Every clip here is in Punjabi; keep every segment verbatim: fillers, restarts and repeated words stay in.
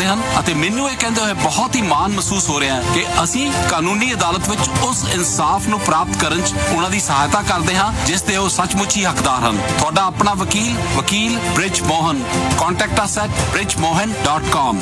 ਕਰਦੇ ਹਨ ਅਤੇ ਮੈਨੂੰ ਇਹ ਕਹਿੰਦੇ ਹੋਏ ਬਹੁਤ ਹੀ ਮਾਣ ਮਹਿਸੂਸ ਹੋ ਰਿਹਾ ਹੈ ਕਿ ਅਸੀਂ ਕਾਨੂੰਨੀ ਅਦਾਲਤ ਵਿੱਚ ਉਸ ਇਨਸਾਫ ਨੂੰ ਪ੍ਰਾਪਤ ਕਰਨ 'ਚ ਉਹਨਾਂ ਦੀ ਸਹਾਇਤਾ ਕਰਦੇ ਹਾਂ ਜਿਸ ਦੇ ਉਹ ਸੱਚਮੁੱਚ ਹੀ ਹੱਕਦਾਰ ਹਨ। ਤੁਹਾਡਾ ਆਪਣਾ ਵਕੀਲ ਵਕੀਲ bridge Mohan. Contact us at bridge mohan dot com।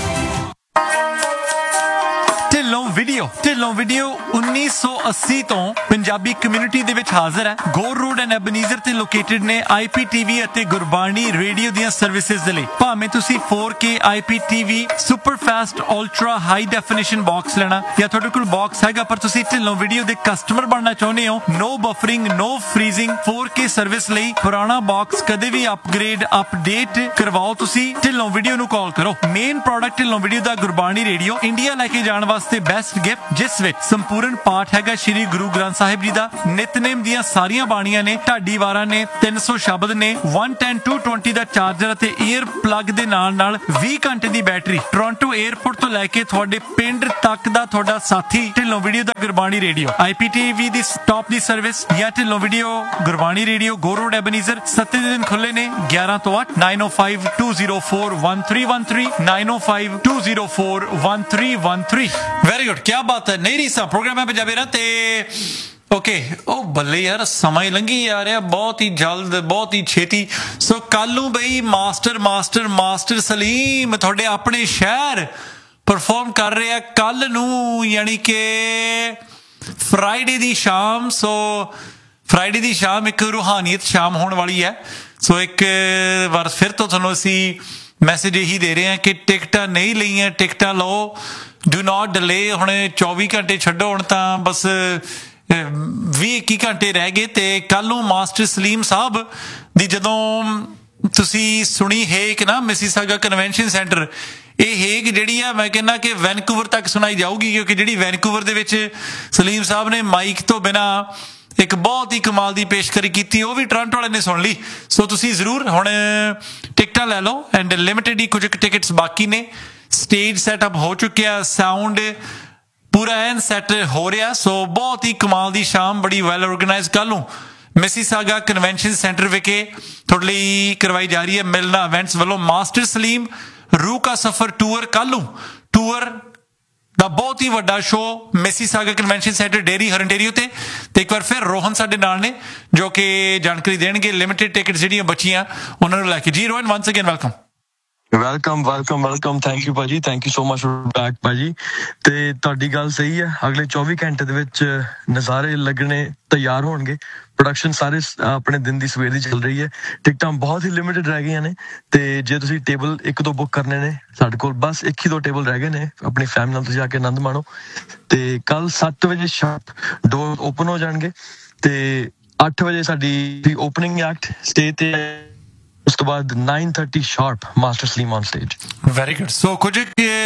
Dhillon video Dhillon video ਉੱਨੀ ਸੌ ਅੱਸੀ ਤੋਂ ਪੰਜਾਬੀ ਕਮਿਊਨਿਟੀ ਦੇ ਵਿੱਚ ਹਾਜ਼ਰ ਹੈ। ਗੌਰ ਰੋਡ ਐਂਡ ਐਬਨੀਜ਼ਰ ਤੇ ਲੋਕੇਟਡ ਨੇ ਆਈ ਪੀ ਟੀ ਵੀ ਅਤੇ ਗੁਰਬਾਣੀ ਰੇਡੀਓ ਦੀਆਂ ਸਰਵਿਸਿਜ਼ ਦੇ ਲਈ। ਭਾਵੇਂ ਤੁਸੀਂ ਫੋਰ ਕੇ ਆਈ P T V super fast ultra high definition box ਲੈਣਾ ਜਾਂ ਤੁਹਾਡੇ ਕੋਲ ਬਾਕਸ ਹੈਗਾ ਪਰ ਤੁਸੀਂ ਢਿੱਲੋਂ ਵੀਡੀਓ ਦੇ ਕਸਟਮਰ ਬਣਨਾ ਚਾਹੁੰਦੇ ਹੋ, ਨੋ ਬਫਰਿੰਗ ਨੋ ਫਰੀਜ਼ਿੰਗ ਫੋਰ ਕੇ ਸਰਵਿਸ ਲਈ ਪੁਰਾਣਾ ਬਾਕਸ ਕਦੇ ਵੀ ਅਪਗ੍ਰੇਡ ਅਪਡੇਟ ਕਰਵਾਓ ਤੁਸੀਂ ਢਿੱਲੋਂ ਵੀਡੀਓ ਨੂੰ ਕਾਲ ਕਰੋ। ਮੇਨ ਪ੍ਰੋਡਕਟ ਢਿੱਲੋਂ ਵੀਡੀਓ ਦਾ ਗੁਰਬਾਣੀ ਰੇਡੀਓ ਇੰਡੀਆ ਲੈ ਕੇ ਜਾਣ ਵਾਸਤੇ ਬੈਸਟ ਗਿਫਟ ਜਿਸ ਵਿੱਚ ਸੰਪੂਰਨ ਪਾਠ ਹੈਗਾ ਸ਼੍ਰੀ ਗੁਰੂ ਗ੍ਰੰਥ ਸਾਹਿਬ ਜੀ ਦਾ, ਨਿਤਨੇਮ ਦੀਆਂ ਸਾਰੀਆਂ ਬਾਣੀਆਂ ਨੇ, ਢਾਡੀ ਵਾਰਾਂ ਨੇ, ਤਿੰਨ ਸੌ ਸ਼ਬਦ ਨੇ, ਇੱਕ ਸੌ ਦਸ ਟੂ ਵੀਹ ਦਾ ਚਾਰਜਰ ਅਤੇ ਏਅਰ ਪਲੱਗ ਦੇ ਨਾਲ ਨਾਲ ਵੀਹ ਘੰਟੇ ਦੀ ਬੈਟਰੀ। ਟੋਰਾਂਟੋ 에ਅਰਪੋਰਟ ਤੋਂ ਲੈ ਕੇ ਤੁਹਾਡੇ ਪਿੰਡ ਤੱਕ ਦਾ ਤੁਹਾਡਾ ਸਾਥੀ ਢਿੱਲੋਂ ਵੀਡੀਓ ਦਾ ਗੁਰਬਾਣੀ ਰੇਡੀਓ। ਆਈ ਪੀ ਟੀ ਵੀ ਦੀ ਸਟਾਪ ਦੀ ਸਰਵਿਸ ਜਾਂ ਢਿੱਲੋਂ ਵੀਡੀਓ ਗੁਰਬਾਣੀ ਰੇਡੀਓ ਗੌਰ ਰੋਡ ਐਬਨੀਜ਼ਰ ਸੱਤ ਦਿਨ ਖੁੱਲੇ ਨੇ ਗਿਆਰਾਂ ਤੋਂ ਅੱਠ। ਨਾਈਨ ਓ five two zero four one three one three nine ਓ five two zero four one three one three. Very good, ਕੀ ਬਾਤ ਹੈ। ਨਹੀਂ ਰੀਸਾ ਪ੍ਰੋਗਰਾਮ ਹੈ ਪੰਜਾਬੀ ਨਾ ਤੇ ਓਕੇ। ਉਹ ਬੱਲੇ ਯਾਰ, ਸਮਾਂ ਹੀ ਲੰਘੀ ਜਾ ਰਿਹਾ ਬਹੁਤ ਹੀ ਜਲਦ, ਬਹੁਤ ਹੀ ਛੇਤੀ। ਸੋ ਕੱਲ ਨੂੰ ਬਈ ਮਾਸਟਰ ਮਾਸਟਰ ਮਾਸਟਰ ਸਲੀਮ ਤੁਹਾਡੇ ਆਪਣੇ ਸ਼ਹਿਰ ਪਰਫਾਰਮ ਕਰ ਰਿਹਾ ਕੱਲ ਨੂੰ, ਯਾਨੀ ਕਿ ਫਰਾਈਡੇ ਦੀ ਸ਼ਾਮ। ਸੋ ਫਰਾਈਡੇ ਦੀ ਸ਼ਾਮ ਇੱਕ ਰੂਹਾਨੀਅਤ ਸ਼ਾਮ ਹੋਣ ਵਾਲੀ ਹੈ। ਸੋ ਇੱਕ ਵਾਰ ਫਿਰ ਤੋਂ ਤੁਹਾਨੂੰ ਅਸੀਂ ਮੈਸੇਜ ਇਹੀ ਦੇ ਰਹੇ ਹਾਂ ਕਿ ਟਿਕਟਾਂ ਨਹੀਂ ਲਈਆਂ, ਟਿਕਟਾਂ ਲਓ, ਡੂ ਨਾਟ ਡਿਲੇ। ਹੁਣ ਚੌਵੀ ਘੰਟੇ ਛੱਡੋ, ਹੁਣ ਤਾਂ ਬਸ ਵੀਹ ਇੱਕੀ ਘੰਟੇ ਰਹਿ ਗਏ ਤੇ ਕੱਲ ਨੂੰ ਮਾਸਟਰ ਸਲੀਮ ਸਾਹਿਬ ਦੀ ਜਦੋਂ ਤੁਸੀਂ ਸੁਣੀ ਹੇਕ ਨਾ ਮਿਸੀਸਾਗਾ ਕਨਵੈਨਸ਼ਨ ਸੈਂਟਰ, ਇਹ ਹੇਕ ਜਿਹੜੀ ਆ ਮੈਂ ਕਹਿੰਦਾ ਕਿ ਵੈਨਕੂਵਰ ਤੱਕ ਸੁਣਾਈ ਜਾਊਗੀ, ਕਿਉਂਕਿ ਜਿਹੜੀ ਵੈਨਕੂਵਰ ਦੇ ਵਿੱਚ ਸਲੀਮ ਸਾਹਿਬ ਨੇ ਮਾਈਕ ਤੋਂ ਬਿਨਾਂ ਇੱਕ ਬਹੁਤ ਹੀ ਕਮਾਲ ਦੀ ਪੇਸ਼ਕਾਰੀ ਕੀਤੀ, ਉਹ ਵੀ ਟੋਰਾਂਟੋ ਵਾਲੇ ਨੇ ਸੁਣ ਲਈ। ਸੋ ਤੁਸੀਂ ਜ਼ਰੂਰ ਹੁਣ ਟਿਕਟਾਂ ਲੈ ਲਓ ਐਂਡ ਲਿਮਿਟਡ ਹੀ ਕੁਝ ਟਿਕਟਸ ਬਾਕੀ ਨੇ। ਸਟੇਜ ਸੈਟਅਪ ਹੋ ਚੁੱਕਿਆ, ਸਾਊਂਡ ਪੂਰਾ ਐਨ ਸੈਟ ਹੋ ਰਿਹਾ। ਸੋ ਬਹੁਤ ਹੀ ਕਮਾਲ ਦੀ ਸ਼ਾਮ, ਬੜੀ ਵੈਲ ਆਰਗੇਨਾਈਜ਼ ਕੱਲ ਨੂੰ ਮਿਸੀਸਾਗਾ ਕਨਵੈਨਸ਼ਨ ਸੈਂਟਰ ਵਿਖੇ ਤੁਹਾਡੇ ਲਈ ਕਰਵਾਈ ਜਾ ਰਹੀ ਹੈ। ਮਿਲਣਾ ਇਵੈਂਟਸ ਵੱਲੋਂ ਮਾਸਟਰ ਸਲੀਮ ਰੂਹ ਕਾ ਸਫਰ ਟੂਰ ਕੱਲ ਨੂੰ ਟੂਰ ਦਾ ਬਹੁਤ ਹੀ ਵੱਡਾ show Mississauga convention centre dairy ਹਰਨਟੇਰੀਓ ਤੇ ਤੇ ਇੱਕ ਵਾਰ ਫਿਰ ਰੋਹਨ ਸਾਡੇ ਨਾਲ ਨੇ ਜੋ ਕਿ ਜਾਣਕਾਰੀ ਦੇਣਗੇ ਲਿਮਿਟਡ ਟਿਕਟ ਜਿਹੜੀਆਂ ਬਚੀਆਂ ਉਹਨਾਂ ਨੂੰ ਲੈ ਕੇ। ਜੀ Rohan, once again welcome. Welcome welcome welcome thank you ਭਾਜੀ, thank you so much for back ਭਾਜੀ। ਤੇ ਤੁਹਾਡੀ ਗੱਲ ਸਹੀ ਹੈ, ਅਗਲੇ ਚੌਵੀ ਘੰਟੇ ਦੇ ਵਿੱਚ ਨਜ਼ਾਰੇ ਲੱਗਣੇ ਤਿਆਰ ਹੋਣਗੇ। ਪ੍ਰੋਡਕਸ਼ਨ ਸਾਰੇ ਆਪਣੇ ਦਿਨ ਦੀ ਸਵੇਰ ਦੀ ਚੱਲ ਰਹੀ ਹੈ। ਟਿਕਟਾਂ ਬਹੁਤ ਹੀ ਲਿਮਿਟਡ ਰਹਿ ਗਈਆਂ ਨੇ ਤੇ ਜੇ ਤੁਸੀਂ ਟੇਬਲ ਇੱਕ ਦੋ ਬੁੱਕ ਕਰਨੇ ਨੇ ਸਾਡੇ ਕੋਲ ਬਸ ਇੱਕ ਹੀ ਦੋ ਟੇਬਲ ਰਹਿ ਗਏ ਨੇ। ਆਪਣੀ ਫੈਮਿਲੀ ਨਾਲ ਤੁਸੀਂ ਆ ਕੇ ਆਨੰਦ ਮਾਣੋ। ਤੇ ਕੱਲ ਸੱਤ ਵਜੇ ਸ਼ਾਰਪ ਡੋਰ ਓਪਨ ਹੋ ਜਾਣਗੇ ਤੇ ਅੱਠ ਵਜੇ ਸਾਡੀ ਓਪਨਿੰਗ ਐਕਟ ਸਟੇਜ ਤੇ, ਉਸ ਤੋਂ ਬਾਅਦ nine thirty sharp master Salim on stage. Very good. ਸੋ ਕੁਝ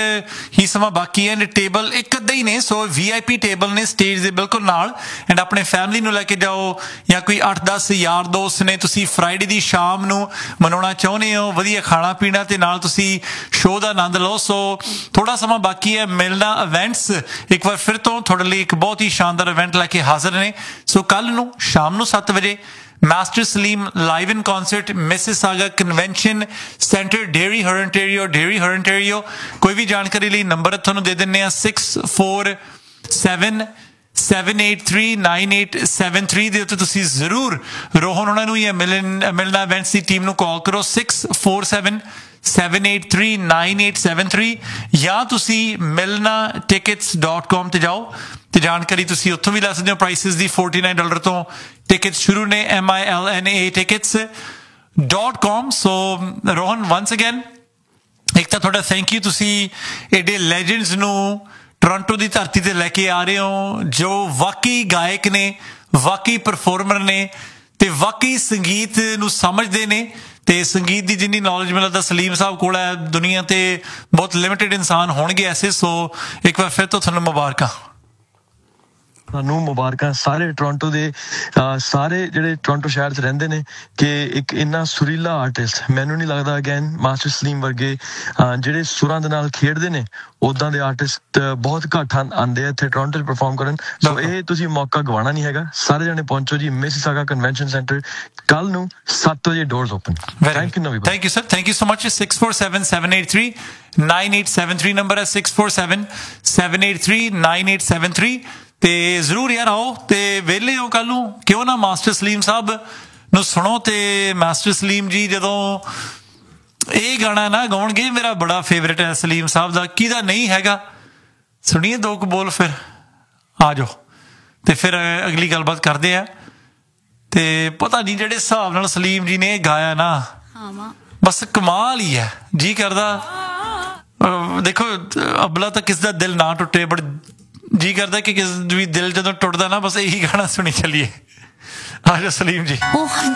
ਹੀ ਸਮਾਂ ਬਾਕੀ ਹੈ, ਟੇਬਲ ਇੱਕ ਅੱਧਾ ਹੀ ਨੇ। ਸੋ ਵੀ ਆਈ ਪੀ ਟੇਬਲ ਨੇ ਸਟੇਜ ਦੇ ਬਿਲਕੁਲ ਨਾਲ ਐਂਡ ਆਪਣੇ ਫੈਮਿਲੀ ਨੂੰ ਲੈ ਕੇ ਜਾਓ ਜਾਂ ਕੋਈ ਅੱਠ ਦਸ ਯਾਰ ਦੋਸਤ ਨੇ, ਤੁਸੀਂ ਫਰਾਈਡੇ ਦੀ ਸ਼ਾਮ ਨੂੰ ਮਨਾਉਣਾ ਚਾਹੁੰਦੇ ਹੋ, ਵਧੀਆ ਖਾਣਾ ਪੀਣਾ ਤੇ ਨਾਲ ਤੁਸੀਂ ਸ਼ੋਅ ਦਾ ਆਨੰਦ ਲਓ। ਸੋ ਥੋੜਾ ਸਮਾਂ ਬਾਕੀ ਹੈ। ਮਿਲਣਾ ਇਵੈਂਟਸ ਇੱਕ ਵਾਰ ਫਿਰ ਤੋਂ ਤੁਹਾਡੇ ਲਈ ਇੱਕ ਬਹੁਤ ਹੀ ਸ਼ਾਨਦਾਰ ਇਵੈਂਟ ਲੈ ਕੇ ਹਾਜ਼ਰ ਨੇ। ਸੋ ਕੱਲ ਨੂੰ ਸ਼ਾਮ ਨੂੰ ਸੱਤ ਵਜੇ ਮਾਸਟਰ ਸਲੀਮ ਲਾਈਵ ਇਨ concert Mississauga convention centre dairy ਹਰਨਟੇਰੀਓ dairy ਹਰਨਟੇਰੀਓ। ਕੋਈ ਵੀ ਜਾਣਕਾਰੀ ਲਈ ਨੰਬਰ ਤੁਹਾਨੂੰ ਦੇ ਦਿੰਦੇ ਆ six four seven seven eight three nine eight seven three ਦੇ ਉੱਤੇ ਤੁਸੀਂ ਜ਼ਰੂਰ ਰੋਹਨ ਉਹਨਾਂ ਨੂੰ ਜਾਂ ਮਿਲਣ ਮਿਲਣਾ ਇਵੈਂਟਸ ਦੀ ਟੀਮ ਨੂੰ ਕਾਲ ਕਰੋ six four seven seven eight three nine eight seven three ਜਾਂ ਤੁਸੀਂ ਮਿਲਣਾ ਟਿਕਟਸ ਡੋਟ ਕਾਮ ਤੇ ਜਾਓ ਤੇ ਜਾਣਕਾਰੀ ਤੁਸੀਂ ਉੱਥੋਂ ਵੀ ਲੈ ਸਕਦੇ ਹੋ। ਪ੍ਰਾਈਸਿਸ ਦੀ ਫੋਰਟੀ ਨਾਈਨ ਡਾਲਰ ਤੋਂ ਟਿਕਟਸ ਸ਼ੁਰੂ ਨੇ, M I L N A tickets dot ਕਾਮ। ਸੋ ਰੋਹਨ, ਵਨਸ ਅਗੇਨ ਇੱਕ ਤਾਂ ਤੁਹਾਡਾ ਥੈਂਕ ਯੂ, ਤੁਸੀਂ ਏਡੇ ਲੈਜੈਂਡਸ ਨੂੰ ਟੋਰਾਂਟੋ ਦੀ ਧਰਤੀ ਤੇ ਲੈ ਕੇ ਆ ਰਹੇ ਹੋ ਜੋ ਵਾਕਈ ਗਾਇਕ ਨੇ, ਵਾਕਈ ਪਰਫਾਰਮਰ ਨੇ ਤੇ ਵਾਕਈ ਸੰਗੀਤ ਨੂੰ ਸਮਝਦੇ ਨੇ। ਤੇ ਸੰਗੀਤ ਦੀ ਜਿੰਨੀ ਨੌਲੇਜ ਮੈਨੂੰ ਲੱਗਦਾ ਸਲੀਮ ਸਾਹਿਬ ਕੋਲ ਹੈ, ਦੁਨੀਆ ਤੇ ਬਹੁਤ ਲਿਮਿਟਡ ਇਨਸਾਨ ਹੋਣਗੇ ਐਸੇ। ਸੋ ਇੱਕ ਵਾਰ ਫਿਰ ਤੋਂ ਤੁਹਾਨੂੰ ਮੁਬਾਰਕਾਂ। ਤੁਹਾਨੂੰ ਮੁਬਾਰਕਾਂ ਸਾਰੇ ਟੋਰਾਂਟੋ ਦੇ ਅਹ, ਸਾਰੇ ਜਿਹੜੇ ਟੋਰਾਂਟੋ ਸ਼ਹਿਰ 'ਚ ਰਹਿੰਦੇ ਨੇ ਕਿ ਇੱਕ ਇੰਨਾ ਸੁਰੀਲਾ ਆਰਟਿਸਟ ਮੈਨੂੰ ਨਹੀਂ ਲੱਗਦਾ ਅਗੇਨ ਮਾਸਟਰ ਸਲੀਮ ਵਰਗੇ ਅਹ, ਜਿਹੜੇ ਸੁਰਾਂ ਦੇ ਨਾਲ ਖੇਡਦੇ ਨੇ ਉਦਾਂ ਦੇ ਆਰਟਿਸਟ ਬਹੁਤ ਘੱਟ ਆਂ- ਆਉਂਦੇ ਆ ਇੱਥੇ ਟੋਰਾਂਟੋ 'ਚ ਪਰਫਾਰਮ ਕਰਨ ਸੋ ਇਹ ਤੁਸੀਂ ਮੌਕਾ ਗਵਾਉਣਾ ਨਹੀਂ ਹੈਗਾ ਸਾਰੇ ਜਣੇ ਪਹੁੰਚੋ ਜੀ ਮਿਸੀਸਾਗਾ ਕਨਵੈਨਸ਼ਨ ਸੈਂਟਰ ਕੱਲ ਨੂੰ ਸੱਤ ਵਜੇ ਡੋਰਸ ਓਪਨ ਥੈਂਕ ਯੂ ਨਵੀ thank you sir thank you so much six four seven seven eight three nine eight seven three number ਹੈ six four seven seven eight three nine eight seven three ਤੇ ਜ਼ਰੂਰ ਯਾਰ ਆਓ ਤੇ ਵਿਹਲੇ ਹੋ ਕੱਲ ਨੂੰ ਕਿਉਂ ਨਾ ਮਾਸਟਰ ਸਲੀਮ ਸਾਹਿਬ ਨੂੰ ਸੁਣੋ ਤੇ ਮਾਸਟਰ ਸਲੀਮ ਜੀ ਜਦੋਂ ਇਹ ਗਾਣਾ ਨਾ ਗਾਉਣਗੇ ਮੇਰਾ ਬੜਾ ਫੇਵਰਿਟ ਹੈ ਸਲੀਮ ਸਾਹਿਬ ਦਾ ਕਿਹਦਾ ਨਹੀਂ ਹੈਗਾ ਸੁਣੀਏ ਦੋ ਕੁ ਬੋਲ ਫਿਰ ਆ ਜਾਓ ਤੇ ਫਿਰ ਅਗਲੀ ਗੱਲਬਾਤ ਕਰਦੇ ਆ ਤੇ ਪਤਾ ਨਹੀਂ ਜਿਹੜੇ ਹਿਸਾਬ ਨਾਲ ਸਲੀਮ ਜੀ ਨੇ ਗਾਇਆ ਨਾ ਬਸ ਕਮਾਲ ਹੀ ਹੈ ਜੀ ਕਰਦਾ ਅਹ ਦੇਖੋ ਅਬਲਾ ਤਾਂ ਕਿਸ ਦਾ ਦਿਲ ਨਾ ਟੁੱਟੇ ਬਟ ਜੀ ਕਰਦਾ ਕਿ ਕਿਸ ਵੀ ਦਿਲ ਜਦੋਂ ਟੁੱਟਦਾ ਨਾ ਬਸ ਇਹੀ ਗਾਣਾ ਸੁਣੀ ਚੱਲੀਏ ਆ ਜਾ ਸਲੀਮ ਜੀ ਉਹ